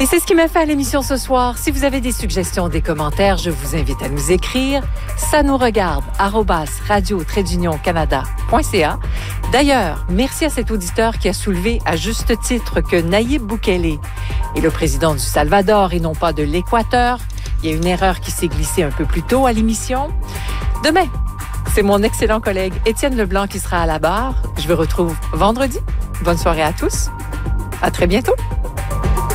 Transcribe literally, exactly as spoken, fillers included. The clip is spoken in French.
Et c'est ce qui m'a fait à l'émission ce soir. Si vous avez des suggestions, des commentaires, je vous invite à nous écrire. Ça nous regarde, arobase radio trait canada point c a. D'ailleurs, merci à cet auditeur qui a soulevé à juste titre que Nayib Bukele est le président du Salvador et non pas de l'Équateur. Il y a une erreur qui s'est glissée un peu plus tôt à l'émission. Demain, c'est mon excellent collègue Étienne Leblanc qui sera à la barre. Je vous retrouve vendredi. Bonne soirée à tous. À très bientôt.